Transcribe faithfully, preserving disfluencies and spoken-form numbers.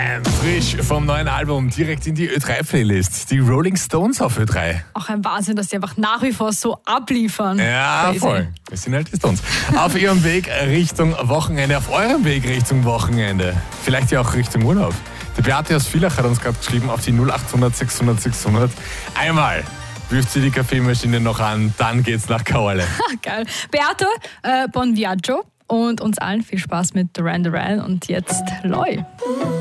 Frisch vom neuen Album direkt in die Ö drei Playlist. Die Rolling Stones auf Ö drei. Auch ein Wahnsinn, dass die einfach nach wie vor so abliefern. Ja, Crazy. voll. Das sind halt die Stones. Auf ihrem Weg Richtung Wochenende, auf eurem Weg Richtung Wochenende. Vielleicht ja auch Richtung Urlaub. Die Beate aus Villach hat uns gerade geschrieben auf die null achthundert sechshundert sechshundert. Einmal wirft sie die Kaffeemaschine noch an, dann geht's nach Kaorle. Geil. Beate, äh, Bon Viaggio und uns allen viel Spaß mit Duran Duran und jetzt Loi.